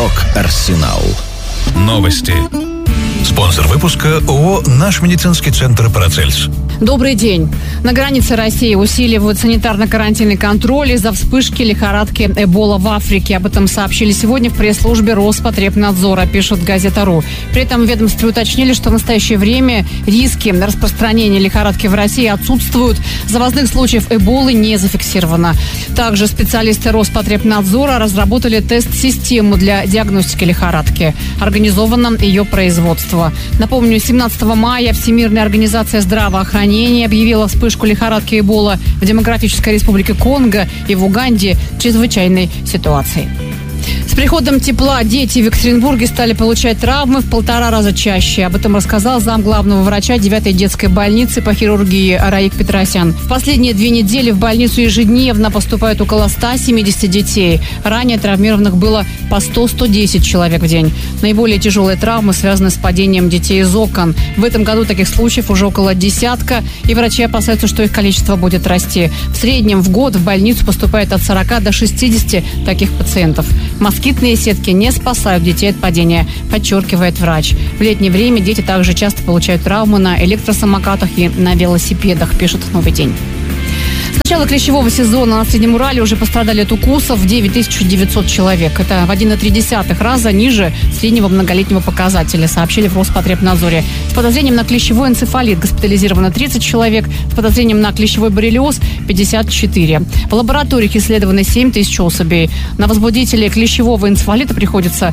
Рок-Арсенал. Новости. Спонсор выпуска ООО «Наш медицинский центр Парацельс». Добрый день. На границе России усиливают санитарно-карантинный контроль из-за вспышки лихорадки Эбола в Африке. Об этом сообщили сегодня в пресс-службе Роспотребнадзора, пишет газета.ру. При этом в ведомстве уточнили, что в настоящее время риски распространения лихорадки в России отсутствуют. Завозных случаев Эболы не зафиксировано. Также специалисты Роспотребнадзора разработали тест-систему для диагностики лихорадки. Организовано ее производство. Напомню, 17 мая Всемирная организация здравоохранения объявила вспышку лихорадки Эбола в Демократической Республике Конго и в Уганде чрезвычайной ситуацией. С приходом тепла дети в Екатеринбурге стали получать травмы в 1,5 раза чаще. Об этом рассказал замглавного врача 9-й детской больницы по хирургии Раик Петросян. В последние 2 недели в больницу ежедневно поступает около 170 детей. Ранее травмированных было по 100-110 человек в день. Наиболее тяжелые травмы связаны с падением детей из окон. В этом году таких случаев уже около 10, и врачи опасаются, что их количество будет расти. В среднем в год в больницу поступает от 40 до 60 таких пациентов. Москитные сетки не спасают детей от падения, подчеркивает врач. В летнее время дети также часто получают травмы на электросамокатах и на велосипедах, пишет «Новый день». С начала клещевого сезона на Среднем Урале уже пострадали от укусов 9900 человек. Это в 1,3 раза ниже среднего многолетнего показателя, сообщили в Роспотребнадзоре. С подозрением на клещевой энцефалит госпитализировано 30 человек, с подозрением на клещевой боррелиоз 54. В лабораториях исследованы 7000 особей. На возбудителей клещевого энцефалита приходится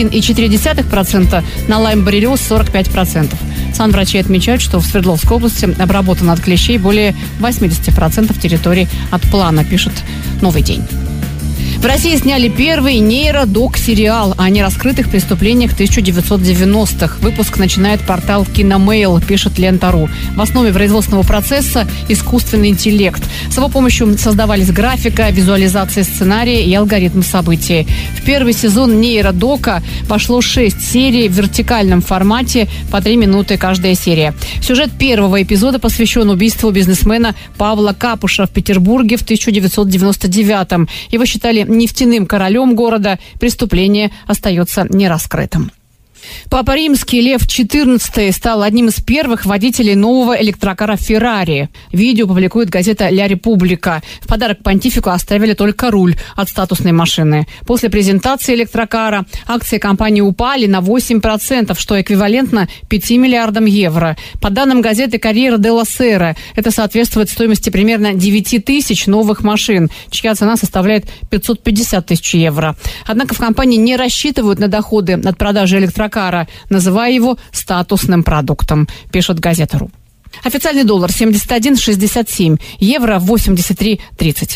1,4%, на лайм-боррелиоз 45%. Санврачи отмечают, что в Свердловской области обработано от клещей более 80% территории от плана, пишет «Новый день». В России сняли первый нейродок-сериал о нераскрытых преступлениях 1990-х. Выпуск начинает портал «Киномейл», пишет Лента.ру. В основе производственного процесса искусственный интеллект. С его помощью создавались графика, визуализация сценария и алгоритм событий. В первый сезон нейродока пошло 6 серий в вертикальном формате, по 3 минуты каждая серия. Сюжет первого эпизода посвящен убийству бизнесмена Павла Капуша в Петербурге в 1999-м. Его считали нефтяным королем города. Преступление остается нераскрытым. Папа Римский Лев XIV стал одним из первых водителей нового электрокара «Феррари». Видео публикует газета «Ля Република». В подарок понтифику оставили только руль от статусной машины. После презентации электрокара акции компании упали на 8%, что эквивалентно 5 миллиардам евро. По данным газеты «Корьера делла Сера», это соответствует стоимости примерно 9 тысяч новых машин, чья цена составляет 550 тысяч евро. Однако в компании не рассчитывают на доходы от продажи электрокара, называя его статусным продуктом, пишет газета.ру. Официальный доллар 71,67, евро 83,30.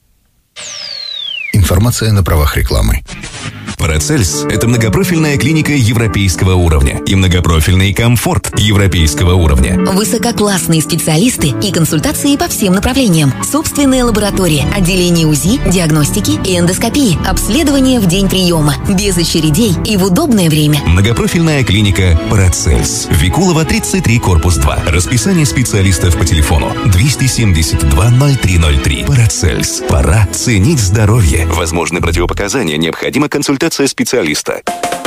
Информация на правах рекламы. Парацельс – это многопрофильная клиника европейского уровня и многопрофильный комфорт европейского уровня. Высококлассные специалисты и консультации по всем направлениям. Собственная лаборатория, отделение УЗИ, диагностики и эндоскопии, обследование в день приема, без очередей и в удобное время. Многопрофильная клиника Парацельс. Викулова, 33, корпус 2. Расписание специалистов по телефону 272 0303. Парацельс. Пора ценить здоровье. Возможны противопоказания, необходима консультация специалиста.